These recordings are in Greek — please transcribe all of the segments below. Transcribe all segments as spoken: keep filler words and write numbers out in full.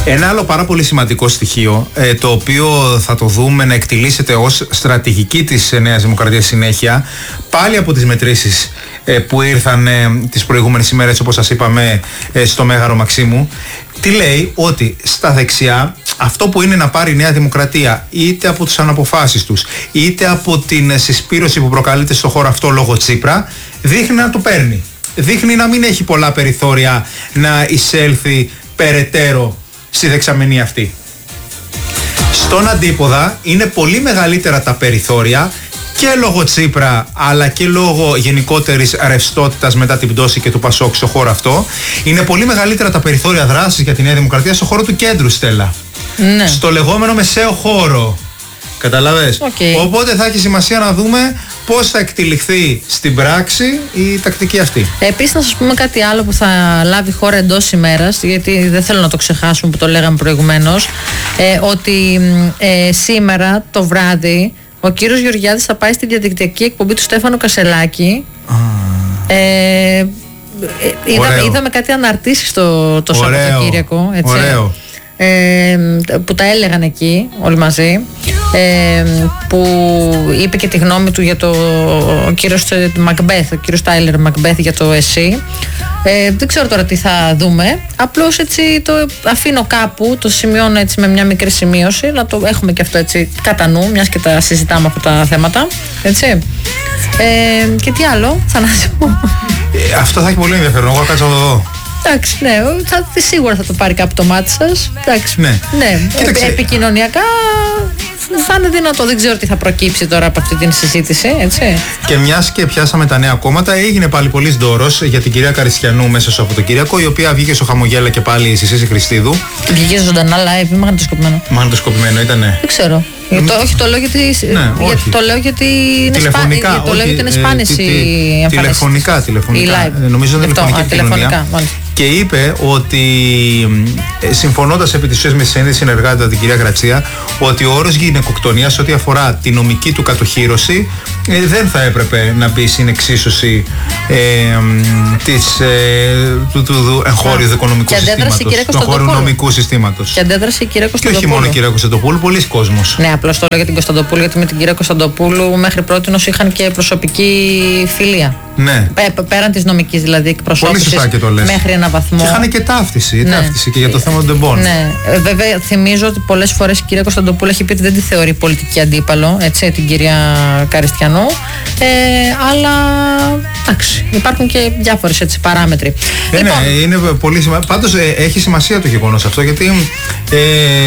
Ένα άλλο πάρα πολύ σημαντικό στοιχείο, ε, το οποίο θα το δούμε να εκτιλήσεται ως στρατηγική της Νέας Δημοκρατίας συνέχεια, πάλι από τις μετρήσεις ε, που ήρθαν ε, τις προηγούμενες ημέρες, όπως σας είπαμε, ε, στο Μέγαρο Μαξίμου. Τι λέει? Ότι στα δεξιά αυτό που είναι να πάρει η Νέα Δημοκρατία, είτε από τις αναποφάσεις τους, είτε από την συσπήρωση που προκαλείται στο χώρο αυτό λόγω Τσίπρα, δείχνει να το παίρνει. Δείχνει να μην έχει πολλά περιθώρια να εισέλθει περαιτέρω στη δεξαμενή αυτή. Στον αντίποδα είναι πολύ μεγαλύτερα τα περιθώρια και λόγω Τσίπρα, αλλά και λόγω γενικότερης ρευστότητας μετά την πτώση και του Πασόκ στο χώρο αυτό. Είναι πολύ μεγαλύτερα τα περιθώρια δράσης για τη Νέα Δημοκρατία στο χώρο του κέντρου, Στέλλα. Ναι. Στο λεγόμενο μεσαίο χώρο. Καταλαβες? Okay. Οπότε θα έχει σημασία να δούμε πώς θα εκτυλιχθεί στην πράξη η τακτική αυτή. Επίσης, να σας πούμε κάτι άλλο που θα λάβει χώρα εντός ημέρας, γιατί δεν θέλω να το ξεχάσουμε που το λέγαμε προηγουμένως, ε, ότι ε, σήμερα το βράδυ ο κύριος Γεωργιάδης θα πάει στη διαδικτυακή εκπομπή του Στέφανου Κασελάκη. Ah. Ε, είδαμε, είδαμε κάτι αναρτήσεις το, το Σαββατοκύριακο. Έτσι. Ωραίο. Ε, που τα έλεγαν εκεί όλοι μαζί, ε, που είπε και τη γνώμη του για το ο κύριος Μακμπέθ, ο κύριος Τάιλερ Μακμπέθ για το ΕΣΥ. Ε, δεν ξέρω τώρα τι θα δούμε. Απλώς έτσι το αφήνω κάπου, το σημειώνω έτσι με μια μικρή σημείωση, να το έχουμε και αυτό έτσι κατά νου, μιας και τα συζητάμε αυτά τα θέματα. Έτσι. Ε, και τι άλλο, θα να σου πω. Ε, αυτό θα έχει πολύ ενδιαφέρον. Εγώ κάτσα να το δω. Εντάξει, ναι, θα, σίγουρα θα το πάρει κάπου το μάτι σας. Εντάξει, ναι. ναι. Ε, επικοινωνιακά θα είναι δυνατό. Δεν ξέρω τι θα προκύψει τώρα από αυτή την συζήτηση, έτσι. Και μιας και πιάσαμε τα νέα κόμματα, έγινε πάλι πολύς ντόρος για την κυρία Καριστιανού μέσα στο Σαββατοκύριακο, η οποία βγήκε στο χαμογέλα και πάλι στη Σύση Χριστίδου. Βγήκε ζωντανά live ή μαγνητοσκοπημένο? Μαγνητοσκοπημένο ήτανε. Δεν ξέρω. Mm. Το, όχι, το λέω γιατί, ναι, για, το λέω γιατί είναι τηλεφωνικά, σπάνιση. Το λέω γιατί είναι σπάνιση η εμφάνιση. Τηλεφωνικά, τηλεφωνικά. Νομίζω είναι τηλεφωνική επικοινωνία. Και είπε ότι, συμφωνώντας επί της ουσίας με τη συνέντευξη συνεργάτη την κυρία Γρατσία, ότι ο όρος γυναικοκτονία σε ό,τι αφορά τη νομική του κατοχύρωση ε, δεν θα έπρεπε να μπει στην εξίσωση ε, της, ε, του, του, του εγχώριου δικονομικού συστήματος, του εγχώριου νομικού συστήματος. Και αντέδρασε η κυρία Κωνσταντοπούλου. Και όχι μόνο η κυρία Κωνσταντοπούλου, πολλοί κόσμος. Ναι, απλώς το λέω για την Κωνσταντοπούλου, γιατί με την κυρία Κωνσταντοπούλου μέχρι πρότινος είχαν και προσωπική φιλία. Ναι. Πέ, πέραν της νομικής δηλαδή εκπροσώπησης μέχρι ένα βαθμό. Και είχαν και ταύτιση, ναι. ταύτιση και για το θέμα των τεμπών. Ναι. Ε, βέβαια, θυμίζω ότι πολλές φορές η κυρία Κωνσταντοπούλου έχει πει ότι δεν τη θεωρεί πολιτική αντίπαλο, έτσι, την κυρία Καριστιανού. Ε, αλλά εντάξει, υπάρχουν και διάφορες έτσι παράμετροι. Ε, λοιπόν, ναι, είναι πολύ σημαντικό. Πάντως ε, έχει σημασία το γεγονός αυτό, γιατί ε,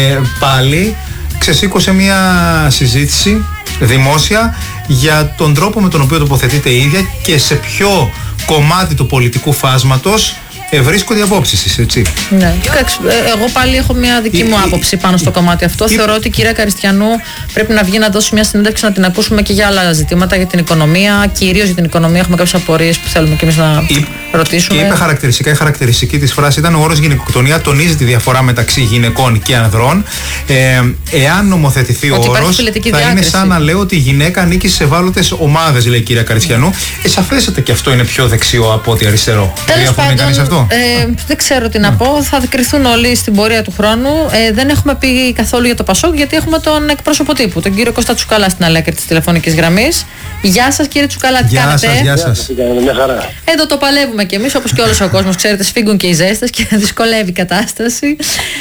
πάλι ξεσήκωσε μια συζήτηση δημόσια για τον τρόπο με τον οποίο τοποθετείται η ίδια και σε ποιο κομμάτι του πολιτικού φάσματος ε, βρίσκονται οι απόψεις της, έτσι. Ναι. Εντάξει, εγώ πάλι έχω μια δική μου άποψη πάνω στο κομμάτι αυτό. Η... Θεωρώ ότι η κυρία Καριστιανού πρέπει να βγει να δώσει μια συνέντευξη, να την ακούσουμε και για άλλα ζητήματα, για την οικονομία, κυρίως για την οικονομία. Έχουμε κάποιες απορίες που θέλουμε και εμείς να η... ρωτήσουμε. Και είπε χαρακτηριστικά, η χαρακτηριστική της φράση ήταν: ο όρος γυναικοκτονία τονίζει τη διαφορά μεταξύ γυναικών και ανδρών. Ε, εάν νομοθετηθεί ο όρος, θα διάκριση. Είναι σαν να λέω ότι η γυναίκα ανήκει σε ευάλωτες ομάδες, λέει η κυρία Καριστιανού. Ε, σαφέστατα και αυτό είναι πιο δεξιό από ότι αριστερό. Τέλος πάντων, ε, δεν ξέρω τι να πω. Θα κρυθούν όλοι στην πορεία του χρόνου. Ε, δεν έχουμε πει καθόλου για το Πασόκ, γιατί έχουμε τον εκπρόσωπο τύπου, τον κύριο Κώστα Τσουκαλά, στην αλέκρη της τηλεφωνικής γραμμής. Γεια σας, κύριε Τσουκαλά, τι γεια κάνετε? Σας, γεια σας. Εδώ το παλεύουμε κι εμείς, όπως και όλος ο κόσμος. Ξέρετε, σφίγγουν και οι ζέστες και δυσκολεύει η κατάσταση.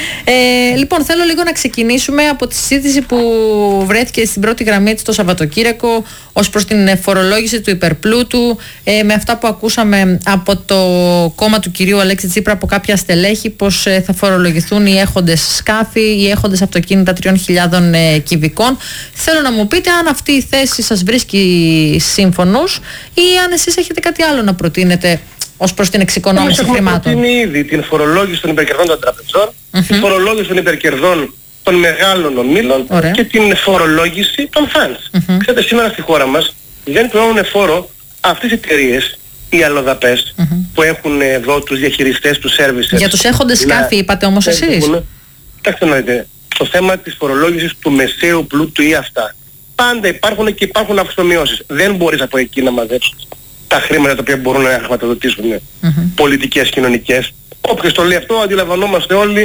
Ε, λοιπόν, θέλω λίγο να ξεκινήσουμε από τη συζήτηση που βρέθηκε στην πρώτη γραμμή της το Σαββατοκύριακο ως προς την φορολόγηση του υπερπλούτου, ε, με αυτά που ακούσαμε από το κόμμα του κυρίου Αλέξη Τσίπρα, από κάποια στελέχη, πως ε, θα φορολογηθούν οι έχοντες σκάφη, οι έχοντες αυτοκίνητα τριών χιλιάδων ε, κυβικών. Θέλω να μου πείτε αν αυτή η θέση σας βρίσκει σύμφωνος ή αν εσείς έχετε κάτι άλλο να προτείνετε ως προς την εξοικονόμηση χρημάτων. Έχουμε προτείνει ήδη την φορολόγηση των υπερκερδών των τραπεζών, mm-hmm. την φορολόγηση των υπερκερδών των μεγάλων ομίλων. Ωραία. Και την φορολόγηση των funds. Mm-hmm. Ξέρετε, σήμερα στη χώρα μας δεν πληρώνουν φόρο αυτές οι εταιρείες, οι αλλοδαπές, mm-hmm. που έχουν εδώ τους διαχειριστές του services. Για τους έχοντες σκάφη να... είπατε όμως εσείς. Κοιτάξτε να δείτε, το θέμα της φορολόγησης του μεσαίου πλούτου ή αυτά. Πάντα υπάρχουν και υπάρχουν αυξομοιώσεις. Δεν μπορείς από εκεί να μαζέψεις τα χρήματα τα οποία μπορούν να χρηματοδοτήσουν mm-hmm. πολιτικές, κοινωνικές. Όποιος το λέει αυτό, αντιλαμβανόμαστε όλοι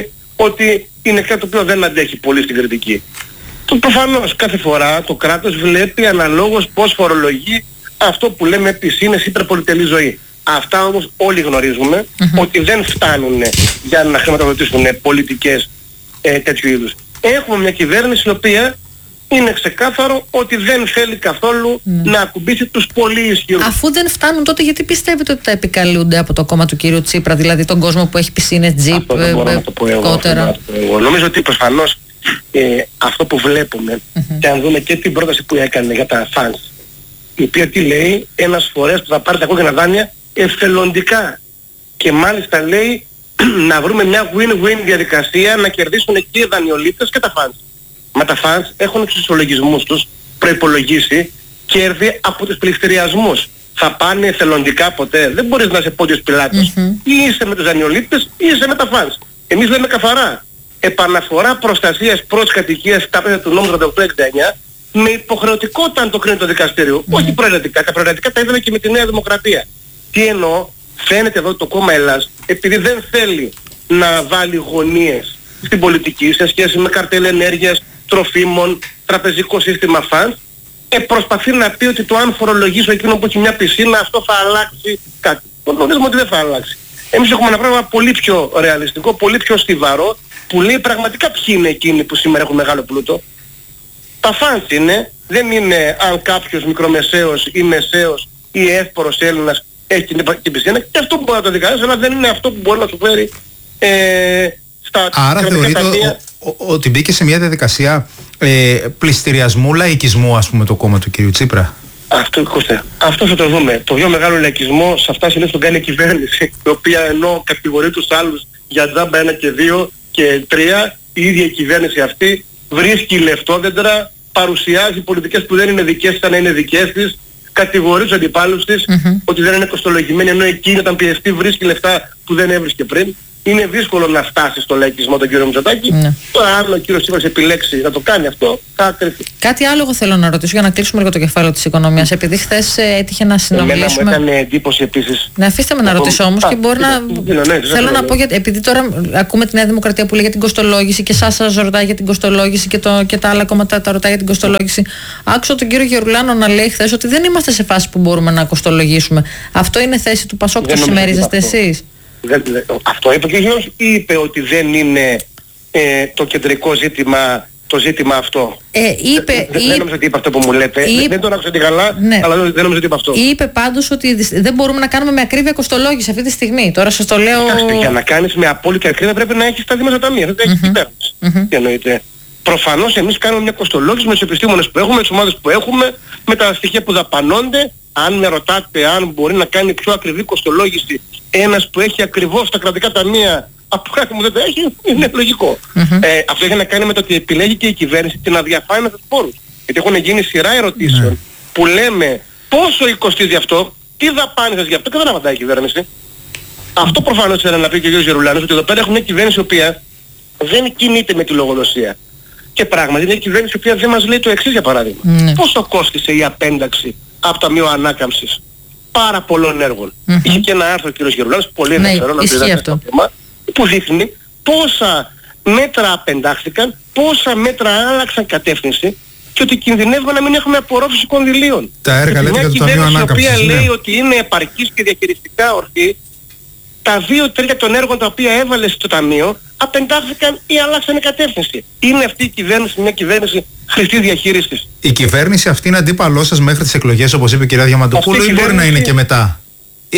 ότι είναι κάτι το οποίο δεν αντέχει πολύ στην κριτική. Το προφανώς κάθε φορά το κράτος βλέπει αναλόγως πώς φορολογεί αυτό που λέμε πισίνες υπερπολιτελή ζωή. Αυτά όμως όλοι γνωρίζουμε mm-hmm. ότι δεν φτάνουν για να χρηματοδοτήσουν πολιτικές ε, τέτοιου είδους. Έχουμε μια κυβέρνηση η οποία είναι ξεκάθαρο ότι δεν θέλει καθόλου mm. να ακουμπήσει τους πολύ ισχυρούς. Αφού δεν φτάνουν, τότε γιατί πιστεύετε ότι τα επικαλούνται από το κόμμα του κύριου Τσίπρα, δηλαδή τον κόσμο που έχει πισίνες, τζιπ, αυτό δεν μπορώ να το πω εγώ, κότερα. Εγώ νομίζω ότι προφανώς ε, αυτό που βλέπουμε mm-hmm. και αν δούμε και την πρόταση που έκανε για τα funds, η οποία τι λέει, ένας φορέας που θα πάρει τα κόκκινα δάνεια εθελοντικά και μάλιστα λέει να βρούμε μια win-win διαδικασία να κερδίσουν και οι δανειολήπτες και τα funds. Μα τα funds έχουν στους ισολογισμούς τους προϋπολογίσει κέρδη από τους πληστηριασμούς. Θα πάνε εθελοντικά ποτέ. Δεν μπορείς να είσαι Πόντιος Πιλάτος. Mm-hmm. Ή είσαι με τους δανειολήπτες ή είσαι με τα funds. Εμείς λέμε καθαρά. Επαναφορά προστασίας πρώτης κατοικίας στα πλαίσια του νόμου τριάντα οκτώ εξήντα εννιά με υποχρεωτικότητα αν το κρίνει το δικαστήριο. Mm-hmm. Όχι προαιρετικά. Τα προαιρετικά τα είδαμε και με τη Νέα Δημοκρατία. Τι εννοώ, φαίνεται εδώ το κόμμα Ελλάς, επειδή δεν θέλει να βάλει γωνίες στην πολιτική σε σχέση με καρτέλ ενέργειας, τροφίμων, τραπεζικό σύστημα funds, ε, προσπαθεί να πει ότι το αν φορολογήσω εκείνο που έχει μια πισίνα αυτό θα αλλάξει κάτι. Γνωρίζουμε ότι δεν θα αλλάξει. Εμείς έχουμε ένα πράγμα πολύ πιο ρεαλιστικό, πολύ πιο στιβαρό, που λέει πραγματικά ποιοι είναι εκείνοι που σήμερα έχουν μεγάλο πλούτο. Τα funds είναι, δεν είναι αν κάποιος μικρομεσαίος ή μεσαίος ή εύπορος Έλληνας έχει την πισίνα, και αυτό που μπορεί να το δικάσει, αλλά δεν είναι αυτό που μπορεί να του φέρει ε, στα άρα θεωρείτε ότι μπήκε σε μια διαδικασία ε, πληστηριασμού, λαϊκισμού, ας πούμε, το κόμμα του κ. Τσίπρα? Αυτό, ακούστε, αυτό θα το δούμε. Το πιο μεγάλο λαϊκισμό σε αυτά συνήθως τον κάνει η κυβέρνηση, η οποία ενώ κατηγορεί τους άλλους για τζάμπα ένα και δύο και τρία, η ίδια η κυβέρνηση αυτή βρίσκει λεφτόδεντρα, παρουσιάζει πολιτικές που δεν είναι δικές της, να είναι δικές της, κατηγορεί τους αντιπάλους της mm-hmm. ότι δεν είναι κοστολογημένοι, ενώ εκείνη όταν πιεστεί βρίσκει λεφτά που δεν έβρισκε πριν. Είναι δύσκολο να φτάσει στο λαϊκισμό τον κύριο Μητσοτάκη. Ναι. Τώρα αν ο κύριος Τσίπρας επιλέξει να το κάνει αυτό, θα κρυφτεί. Κάτι άλλο εγώ θέλω να ρωτήσω για να κλείσουμε λίγο το κεφάλαιο της οικονομίας. Επειδή χθες έτυχε να συνομιλήσουμε. Εμένα μου έκανε εντύπωση επίσης. Να αφήστε με να ρωτήσω όμως και μπορεί να... Θέλω να πω, γιατί επειδή τώρα ακούμε τη Νέα Δημοκρατία που λέει για την κοστολόγηση και εσάς σας ρωτάει για την κοστολόγηση και, το, και τα άλλα κόμματα τα ρωτάει για την κοστολόγηση. Άκουσα τον κύριο Γερουλάνο να λέει χθες ότι δεν είμαστε σε φάση που μπορούμε να κοστολογήσουμε. Αυτό είναι θέση του Πασόκ, το συμμερίζεστε εσείς? Δεν, αυτό είπε και ο Γιώργος, είπε ότι δεν είναι ε, το κεντρικό ζήτημα το ζήτημα αυτό. Ε, είπε, δεν, δεν νομίζω ότι είπε αυτό που μου λέτε. Είπε, δεν τον άκουσα τη καλά, ναι. αλλά δεν νομίζω ότι είπε αυτό. Είπε πάντως ότι δεν μπορούμε να κάνουμε με ακρίβεια κοστολόγηση αυτή τη στιγμή. Τώρα σας το λέω... Κοιτάξτε, για να κάνεις με απόλυτη ακρίβεια πρέπει να έχεις τα δήμασα ταμεία. Δεν έχεις κυβέρνηση. Mm-hmm. Τι εννοείται? Προφανώς εμείς κάνουμε μια κοστολόγηση με τους επιστήμονες που έχουμε, με τις ομάδες που έχουμε, με τα στοιχεία που δαπανώνται. Αν με ρωτάτε αν μπορεί να κάνει πιο ακριβή κοστολόγηση ένας που έχει ακριβώς τα κρατικά ταμεία από κάτι που δεν τα έχει, είναι λογικό. Mm-hmm. Ε, αυτό έχει να κάνει με το ότι επιλέγει και η κυβέρνηση την αδιαφάνεια στους πόρους. Γιατί έχουν γίνει σειρά ερωτήσεων mm. που λέμε πόσο κοστίζει αυτό, τι δαπάνησες γι' αυτό, και δεν απαντάει η κυβέρνηση. Αυτό προφανώς θέλει να πει και ο κ. Γερουλάνος, ότι εδώ πέρα έχουμε μια κυβέρνηση η οποία δεν κινείται με τη λογοδοσία. Και πράγματι είναι μια κυβέρνηση η οποία δεν μας λέει το εξής, για παράδειγμα. Mm. Πόσο κόστισε η απένταξη από το Ταμείο Ανάκαμψης πάρα πολλών έργων? Mm-hmm. Είχε και ένα άρθρο ο κ. Γερουλάνος, πολύ ενδιαφέρον, να πει αυτό, που δείχνει πόσα μέτρα απεντάχθηκαν, πόσα μέτρα άλλαξαν κατεύθυνση και ότι κινδυνεύουμε να μην έχουμε απορρόφηση κονδυλίων. Τα έργα λέτε για το Ταμείο Ανάκαμψης. Η οποία ναι. λέει ότι είναι επαρκής και διαχειριστικά ορθή, τα δύο τρίτα των έργων τα οποία έβαλε στο Ταμείο απεντάχθηκαν ή αλλάξαν κατεύθυνση. Είναι αυτή η κυβέρνηση μια κυβέρνηση χρηστής διαχείρισης? Η κυβέρνηση αυτή είναι αντίπαλό σας μέχρι τις εκλογές, όπως είπε η κυρία Διαμαντοπούλου, ή μπορεί να είναι και μετά? Ή,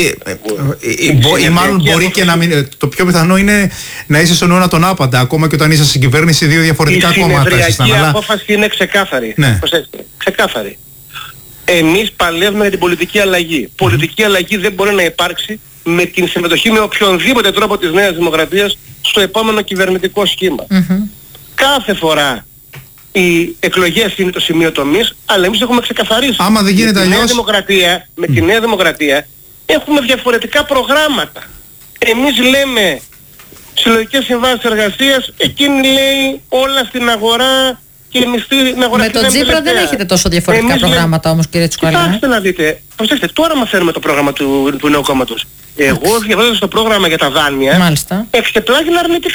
ή, ή μάλλον μπορεί και να μην... Το πιο πιθανό είναι να είσαι στον αιώνα τον άπαντα, ακόμα και όταν είσαι στην κυβέρνηση δύο διαφορετικά κόμματα. Η συνεδριακή απόφαση είναι ξεκάθαρη. Ναι. Προσέξτε, ξεκάθαρη. Εμείς παλεύουμε για την πολιτική αλλαγή. Mm-hmm. Πολιτική αλλαγή δεν μπορεί να υπάρξει με την συμμετοχή με οποιονδήποτε τρόπο της Νέας Δημοκρατίας στο επόμενο κυβερνητικό σχήμα. Mm-hmm. Κάθε φορά οι εκλογές είναι το σημείο τομής, αλλά εμείς έχουμε ξεκαθαρίσει. Άμα δεν γίνεται αλλιώς... Νέα Δημοκρατία, με mm. τη Νέα Δημοκρατία έχουμε διαφορετικά προγράμματα. Εμείς λέμε συλλογικές συμβάσεις εργασίας, εκείνη λέει όλα στην αγορά και μισθή στην αγορά. Με τον Τσίπρα δεν έχετε τόσο διαφορετικά εμείς προγράμματα όμως, κύριε Τσουκαλά. Κοιτάξτε να δείτε, προσέξτε, τώρα μαθαίνουμε το πρόγραμμα του, του νέου κόμματος. Εγώ διαβάζοντας το πρόγραμμα για τα δάνεια, εξεπλάγει αρνητικά.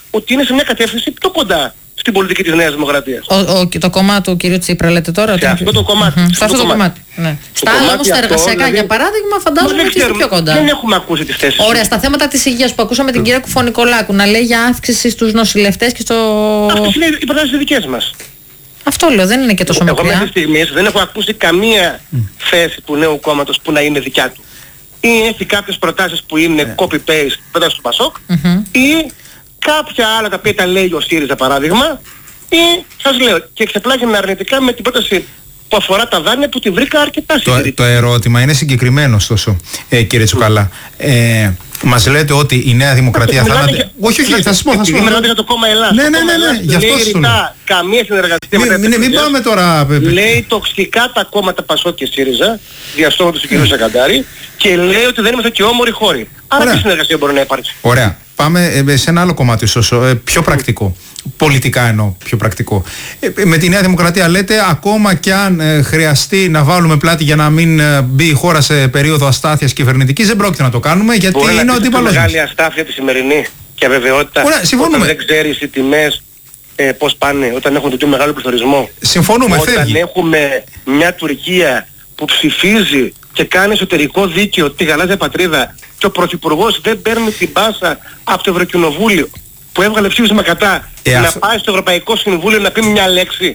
ότι είναι σε μια κατεύθυνση πιο κοντά στην πολιτική της Νέας Δημοκρατίας. Ο, ο, το κομμάτι του κ. Τσίπρα λέτε τώρα. Σε αυτό το κομμάτι. Mm-hmm. Σε αυτό το κομμάτι. Ναι. Στα άλλα όμως τα εργασιακά δηλαδή, για παράδειγμα φαντάζομαι ότι είστε πιο κοντά. Δεν έχουμε ακούσει τις θέσεις. Ωραία, στα θέματα της υγείας που ακούσαμε την κυρία Κουφωνικολάκου να λέει για αύξηση στους νοσηλευτές και στο... Αυτές είναι οι προτάσεις δικές μας. Αυτό λέω, δεν είναι και τόσο μακριά. Εγώ μέχρι στιγμής δεν έχω ακούσει καμία mm. θέση του νέου κόμματος που να είναι δικιά του. Ή έχει κάποιες προτάσεις που είναι yeah. copy-paste προτάσεις του Πασόκ mm-hmm. ή κάποια άλλα τα οποία τα λέει ο ΣΥΡΙΖΑ παράδειγμα ή σας λέω και εξεπλάγει αρνητικά με την πρόταση που αφορά τα δάνεια που τη βρήκα αρκετά συντηρητική. Το, το ερώτημα είναι συγκεκριμένο ωστόσο, ε, κύριε Τσουκαλά. Ε, μας λέτε ότι η Νέα Δημοκρατία θα είναι... Για... Όχι, όχι, θα σας πω. Επειδή μιλάτε για το κόμμα Ελλάς. Ναι, ναι, ναι, ναι, γι' αυτό σου λέω. Καμία συνεργασία με τα μην, μην πάμε τώρα... Λέει τοξικά τα κόμματα Πασόκ και ΣΥΡΙΖΑ, διαστόματος του κ. Σακαντάρη, και λέει ότι δεν είμαστε και όμοροι χώροι. Άρα τι συνεργασία μπορεί να υπάρξει. Ωραία. Πάμε σε ένα άλλο κομμάτι, ωστόσο, πιο πρακτικό. Πολιτικά εννοώ, πιο πρακτικό. Ε, με τη Νέα Δημοκρατία λέτε, ακόμα κι αν ε, χρειαστεί να βάλουμε πλάτη για να μην ε, μπει η χώρα σε περίοδο αστάθειας κυβερνητικής, δεν πρόκειται να το κάνουμε, γιατί μπορεί είναι ο αντίπαλος μας. Μεγάλη αστάθεια τη σημερινή και αβεβαιότητα. Ωραία, συμφωνούμε. Όταν δεν ξέρεις οι τιμές ε, πώς πάνε, όταν έχουν το μεγάλο πληθωρισμό. Συμφωνούμε, όταν φεύγει. έχουμε μια Τουρκία που ψηφίζει και κάνει εσωτερικό δίκαιο τη γαλάζια πατρίδα και ο Πρωθυπουργός δεν παίρνει την πάσα από το Ευρωκοινοβούλιο που έβγαλε ψήφισμα κατά ε, να αφ... πάει στο Ευρωπαϊκό Συμβούλιο να πει μια λέξη.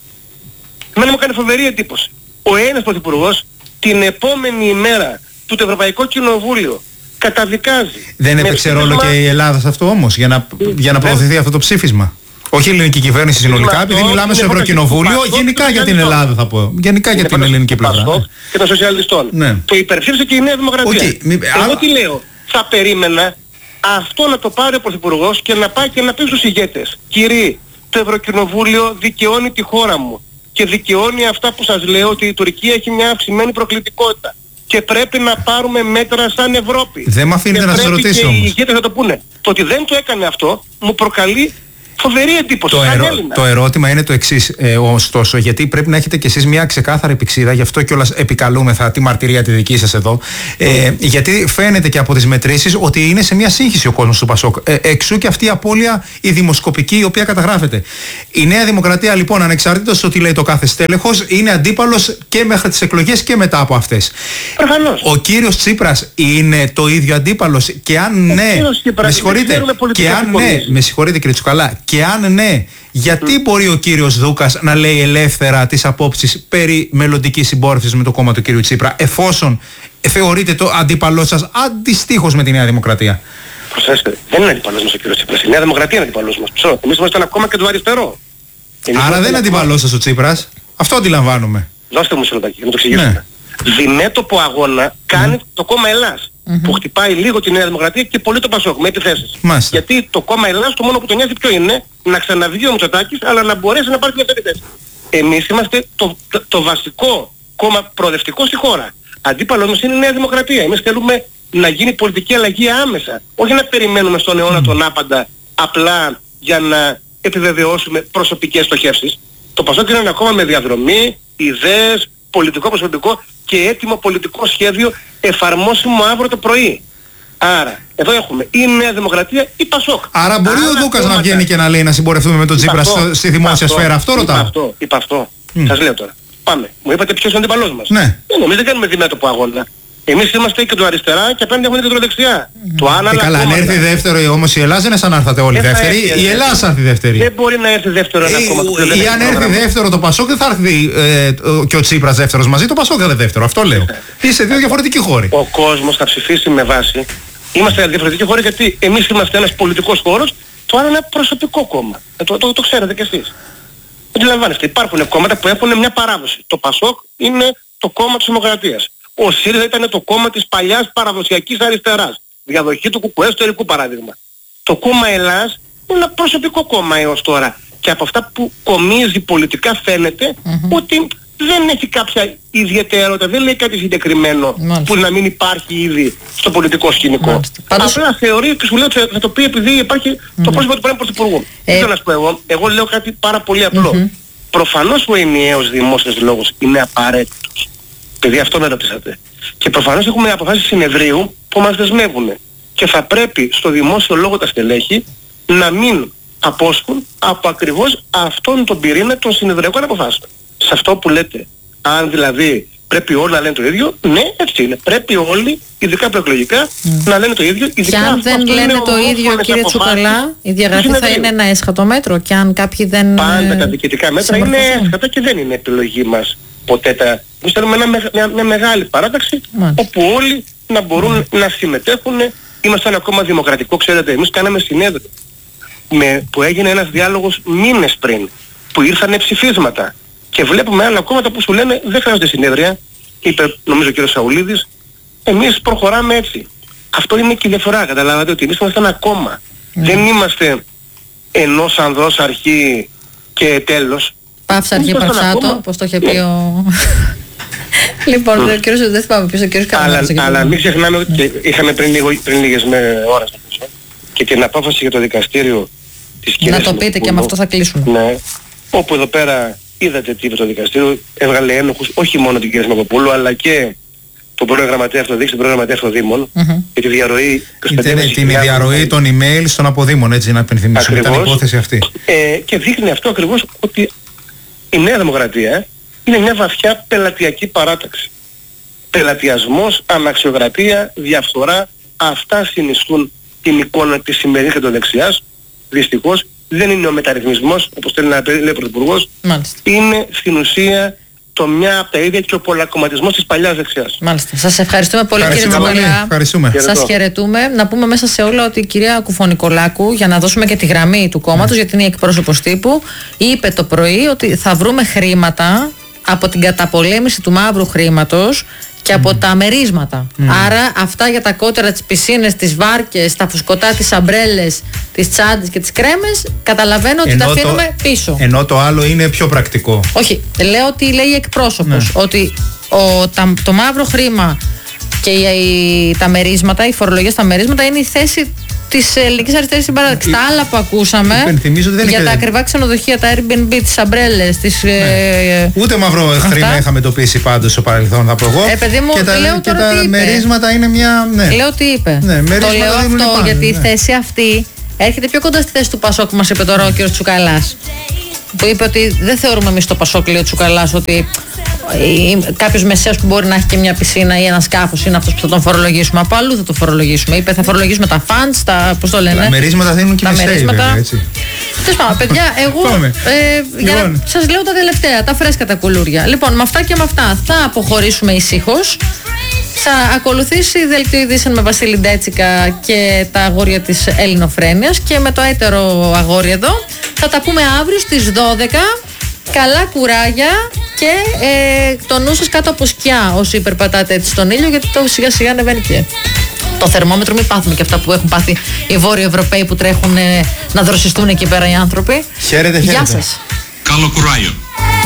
Εμένα μου κάνει φοβερή εντύπωση. Ο ένας Πρωθυπουργός την επόμενη ημέρα που το Ευρωπαϊκό Κοινοβούλιο καταδικάζει. Δεν έπαιξε ρόλο και η Ελλάδα σε αυτό όμως για να, για να προωθηθεί αυτό το ψήφισμα. Όχι η ελληνική κυβέρνηση συνολικά, επειδή μιλάμε στο Ευρωκοινοβούλιο, γενικά για την Ελλάδα θα πω. Γενικά για την ελληνική πλευρά. Και των σοσιαλιστών. Ναι. Το υπερψήφισε και η Νέα Δημοκρατία. Okay. Εγώ αλλά... τι λέω, θα περίμενα αυτό να το πάρει ο Πρωθυπουργός και να πάει και να πει στους ηγέτες. Κύριοι, το Ευρωκοινοβούλιο δικαιώνει τη χώρα μου και δικαιώνει αυτά που σας λέω, ότι η Τουρκία έχει μια αυξημένη προκλητικότητα και πρέπει να πάρουμε μέτρα σαν Ευρώπη. Δεν με αφήνετε να σας ρωτήσω όμως. Και οι ηγέτες θα το πούνε. Το ότι δεν το έκανε αυτό μου προκαλεί φοβερή εντύπωση. Το, ερώ... το ερώτημα είναι το εξής, ε, ωστόσο, γιατί πρέπει να έχετε κι εσείς μια ξεκάθαρη πηξίδα, γι' αυτό κιόλας επικαλούμεθα τη μαρτυρία τη δική σας εδώ. Ε, mm. Γιατί φαίνεται και από τις μετρήσεις ότι είναι σε μια σύγχυση ο κόσμος του Πασόκ. Ε, εξού και αυτή η απώλεια, η δημοσκοπική, η οποία καταγράφεται. Η Νέα Δημοκρατία, λοιπόν, ανεξαρτήτως ότι λέει το κάθε στέλεχος, είναι αντίπαλος και μέχρι τις εκλογές και μετά από αυτές. Προφανώς. Ο κύριος Τσίπρας είναι το ίδιο αντίπαλος, και αν ο ναι. Με συγχωρείτε, και αν ναι, με συγχωρείτε κύριε Τσουκαλά. Και αν ναι, γιατί mm. μπορεί ο κύριος Δούκας να λέει ελεύθερα τις απόψεις περί μελλοντικής συμπόρευσης με το κόμμα του κύριου Τσίπρα, εφόσον θεωρείτε το αντίπαλό σας αντιστοίχως με τη Νέα Δημοκρατία? Προσέξτε, δεν είναι αντίπαλός μας ο κύριος Τσίπρας. Η Νέα Δημοκρατία είναι αντίπαλός μας. Ψω, εμείς είμαστε ένα κόμμα και το αριστερό. Άρα δεν είναι αντίπαλός σας ο Τσίπρας. Αυτό αντιλαμβάνομαι. Δώστε μου σιροτάκι, να το εξηγήσουμε. Ναι. Διμέτωπο αγώνα κάνει mm. το κόμμα Ελλάς. Mm-hmm. Που χτυπάει λίγο τη Νέα Δημοκρατία και πολύ το Πασόκ με επιθέσεις. Μάλιστα. Γιατί το κόμμα Ελλάς το μόνο που τον νοιάζει ποιο είναι? Να ξαναβγεί ο Μητσοτάκης, αλλά να μπορέσει να πάρει μια θέση. Εμείς είμαστε το, το, το βασικό κόμμα προοδευτικό στη χώρα. Αντίπαλος μας είναι η Νέα Δημοκρατία. Εμείς θέλουμε να γίνει πολιτική αλλαγή άμεσα. Όχι να περιμένουμε στον αιώνα mm. τον άπαντα απλά για να επιβεβαιώσουμε προσωπικές στοχεύσεις. Το Πασόκ είναι ένα κόμμα με διαδρομή, ιδέες, πολιτικό προσωπικό και έτοιμο πολιτικό σχέδιο εφαρμόσιμο αύριο το πρωί. Άρα, εδώ έχουμε ή Νέα Δημοκρατία ή Πασόκ. Άρα μπορεί Άρα, ο Δούκας κόμματα... να βγαίνει και να λέει να συμπορευτούμε με τον Τσίπρα στη δημόσια αυτό, σφαίρα. Αυτό ρωτάω. Είπα αυτό, είπα αυτό. Mm. Σας λέω τώρα. Πάμε. Μου είπατε ποιος είναι ο αντίπαλός μας. Ναι. Εμείς δεν κάνουμε διμέτωπο αγώνα. Εμείς είμαστε και το αριστερά και απέναντι έχουμε και το δεξιά. Mm. Το αν ε, καλά, αν έρθει δεύτερο όμως η Ελλάδα δεν είναι σαν να έρθατε όλοι δεύτεροι. Η Ελλάδα θα έρθει δεύτερη. Δεν μπορεί να έρθει δεύτερο ένα κόμμα. Ή αν έρθει δεύτερο το Πασόκ δεν θα έρθει ε, και ο Τσίπρας δεύτερος μαζί, το Πασόκ θα έρθει δεύτερο. Αυτό λέω. Είστε δύο διαφορετικοί χώροι. Ο κόσμος θα ψηφίσει με βάση. Είμαστε διαφορετικοί χώροι γιατί εμείς είμαστε ένας πολιτικός χώρος, το άλλο είναι ένα προσωπικό κόμμα. Ε, το, το, το ξέρετε κι εσείς. Αντιλαμβάνεστε, υπάρχουν κόμματα που έχουν μια παράδοση. Το Πασόκ είναι το κόμμα της Δημοκρατίας. Ο ΣΥΡΙΖΑ ήταν το κόμμα της παλιάς παραδοσιακής αριστεράς. Διαδοχή του κουκουέ στο ερικού παράδειγμα. Το κόμμα Ελλάς είναι ένα προσωπικό κόμμα έως τώρα. Και από αυτά που κομίζει πολιτικά φαίνεται mm-hmm. ότι δεν έχει κάποια ιδιαιτερότητα, δεν λέει κάτι συγκεκριμένο Μάλιστα. που να μην υπάρχει ήδη στο πολιτικό σκηνικό. Μάλιστα. Απλά θεωρεί και σου λέω θα το πει επειδή υπάρχει mm-hmm. το πρόσωπο του πρώην Πρωθυπουργού. Ε... θέλω να σου πω εγώ, εγώ λέω κάτι πάρα πολύ απλό. Mm-hmm. Προφανώς ο ενιαίος δημόσιος λόγος είναι απαραίτητος. Επειδή αυτό με ρωτήσατε. Και προφανώς έχουμε αποφάσεις συνεδρίου που μας δεσμεύουν. Και θα πρέπει στο δημόσιο λόγο τα στελέχη να μην απόσχουν από ακριβώς αυτόν τον πυρήνα των συνεδριακών αποφάσεων. Σε αυτό που λέτε, αν δηλαδή πρέπει όλοι να λένε το ίδιο, ναι, έτσι είναι. Πρέπει όλοι, ειδικά προεκλογικά, mm. να λένε το ίδιο. Και αν δεν λένε το ίδιο, κύριε Τσουκαλά, η διαγραφή θα είναι ένα έσχατο μέτρο. Και αν κάποιοι δεν. Πάντα τα διοικητικά μέτρα είναι έσχατα και δεν είναι επιλογή μας ποτέ τα. Εμείς θέλουμε μια, μια, μια μεγάλη παράταξη, mm. όπου όλοι να μπορούν mm. να συμμετέχουν. Είμαστε ένα κόμμα δημοκρατικό, ξέρετε. Εμείς κάναμε συνέδριο με, που έγινε ένας διάλογος μήνες πριν, που ήρθαν ψηφίσματα. Και βλέπουμε άλλα κόμματα που σου λένε δεν χρειάζονται συνέδρια. Είπε νομίζω ο κύριος Σαουλίδης, εμείς προχωράμε έτσι. Αυτό είναι και η διαφορά. Καταλάβατε ότι εμείς είμαστε ένα κόμμα. Mm. Δεν είμαστε ενός ανδρός αρχή και τέλος. Πάυσα αρχή παυσάτο, όπως το είχε πει ο... Λοιπόν, ο κύριος, δεν θυμάμαι ποιος ο κύριος Καραμέλης. Αλλά, αλλά μην ξεχνάμε ότι είχαμε πριν, λίγο, πριν λίγες ώρες και την απόφαση για το δικαστήριο της κυρίας. Να το πείτε και με αυτό θα κλείσουμε. Ναι, όπου εδώ πέρα είδατε τι είπε το δικαστήριο, έβγαλε ένοχους όχι μόνο την κυρία Σμακοπούλου αλλά και τον πρώην γραμματέα αυτοδίκης, τον πρώην γραμματέα αυτοδήμων mm-hmm. και τη διαρροή... Την, την διαρροή των email των αποδήμων, έτσι να υπενθυμίσουμε, ήταν η υπόθεση αυτή. Ε, και δείχνει αυτό ακριβώς ότι η Νέα Δημοκρατία είναι μια βαθιά πελατειακή παράταξη. Πελατειασμός, αναξιοκρατία, διαφθορά, αυτά συνιστούν την εικόνα της σημερινής και των δεξιάς. Δυστυχώς δεν είναι ο μεταρρυθμισμός, όπως θέλει να λέει ο Πρωθυπουργός, είναι στην ουσία το μια από τα ίδια και ο πολλακομματισμός της παλιάς δεξιάς. Μάλιστα. Σας ευχαριστούμε πολύ, κύριε Τσουκαλά. Σας χαιρετούμε. Να πούμε μέσα σε όλα ότι η κυρία Κουφονικολάκου, για να δώσουμε και τη γραμμή του κόμματος, mm. γιατί είναι η εκπρόσωπος τύπου, είπε το πρωί ότι θα βρούμε χρήματα από την καταπολέμηση του μαύρου χρήματος και από mm. τα μερίσματα. Mm. Άρα αυτά για τα κότερα, τις πισίνες, τις βάρκες, τα φουσκωτά, τις αμπρέλες, τις τσάντες και τις κρέμες, καταλαβαίνω ότι ενώ τα αφήνουμε το, πίσω. Ενώ το άλλο είναι πιο πρακτικό. Όχι, λέω ότι λέει εκπρόσωπος, ναι. ότι ο, τα, το μαύρο χρήμα και οι, οι, τα μερίσματα, οι φορολογίες στα μερίσματα είναι η θέση της ελληνικής αριστερής συμπαράταξης. Τα άλλα που ακούσαμε για είχε... τα ακριβά ξενοδοχεία, τα Airbnb, τις αμπρέλες, τις... Ναι. Ε, ούτε μαύρο αυτά. Χρήμα είχαμε τοπίσει πάντως στο παρελθόν, θα πω εγώ. Ε, παιδί μου, και τα, λέω και τα μερίσματα είναι μια... Ναι. Λέω τι είπε. Ναι, το λέω αυτό πάνω, γιατί ναι. η θέση αυτή έρχεται πιο κοντά στη θέση του Πασόκ που μας είπε τώρα ο κ. Τσουκαλάς. Που είπε ότι δεν θεωρούμε εμείς το Πασόκ, λέει ο Τσουκαλάς, ότι κάποιος μεσαίος που μπορεί να έχει και μια πισίνα ή ένα σκάφος είναι αυτός που θα τον φορολογήσουμε. Από αλλού θα το φορολογήσουμε. Είπε θα φορολογήσουμε τα funds, τα. Πώς το λένε. Τα μερίσματα δίνουν και μεσαίοι, βέβαια, έτσι. Τέλος πάντων, παιδιά, εγώ ε, για λοιπόν. να σας λέω τα τελευταία, τα φρέσκα τα κουλούρια. Λοιπόν, με αυτά και με αυτά θα αποχωρήσουμε ησύχως. Θα ακολουθήσει δελτίο ειδήσεων με Βασίλη Ντέτσικα και τα αγόρια της Ελληνοφρένειας και με το έτερο αγόρι εδώ. Θα τα πούμε αύριο στις δώδεκα. Καλά κουράγια και ε, το νου σας κάτω από σκιά όσοι υπερπατάτε έτσι στον ήλιο, γιατί το σιγά σιγά ανεβαίνει και το θερμόμετρο. Μην πάθουμε και αυτά που έχουν πάθει οι Βόρειοι Ευρωπαίοι που τρέχουν ε, να δροσιστούν εκεί πέρα οι άνθρωποι. Χαίρετε, χαίρετε. Γεια σας. Καλό κουράγιο.